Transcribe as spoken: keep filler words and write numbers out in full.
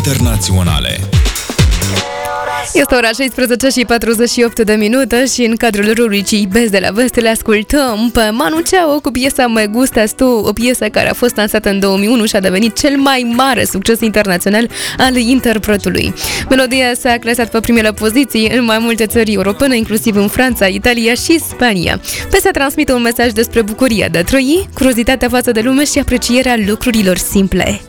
internaționale. Este ora șaisprezece și patruzeci și opt de minute și în cadrul rubricii Best de la Vest le ascultăm pe Manu Chao cu piesa Me Gustas Tu, o piesă care a fost lansată în două mii unu și a devenit cel mai mare succes internațional al interpretului. Melodia s-a clasat pe primele poziții în mai multe țări europene, inclusiv în Franța, Italia și Spania. Piesa transmite un mesaj despre bucuria de a trăi, curiozitatea față de lume și aprecierea lucrurilor simple.